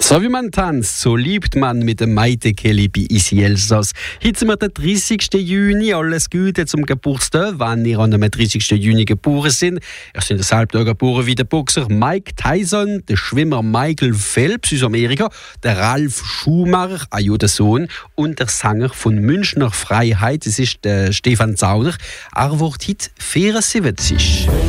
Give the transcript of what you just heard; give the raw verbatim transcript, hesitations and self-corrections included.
So wie man tanzt, so liebt man mit dem Maite Kelly bei Easy Elsass. Heute sind wir der dreißigsten Juni. Alles Gute zum Geburtstag, wenn ihr an dem dreißigsten Juni geboren sind. Ihr seid deshalb da geboren wie der Boxer Mike Tyson, der Schwimmer Michael Phelps aus Amerika, der Ralf Schumacher, also der Sohn, und der Sänger von Münchner Freiheit, das ist der Stefan Zauner. Er wird heute vierundsiebzig.